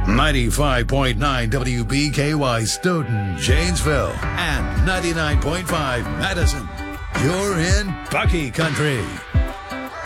95.9 WBKY Stoughton, Janesville, and 99.5 Madison. You're in Bucky Country.